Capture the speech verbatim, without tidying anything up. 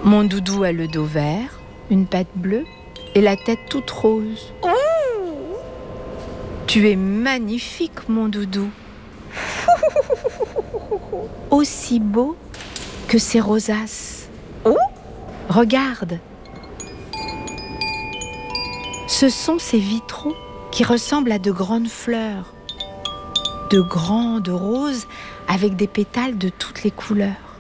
Mon doudou a le dos vert, une patte bleue et la tête toute rose. Ouh. Tu es magnifique, mon doudou. Aussi beau que ces rosaces. Ouh. Regarde. Ce sont ces vitraux qui ressemblent à de grandes fleurs, de grandes roses avec des pétales de toutes les couleurs.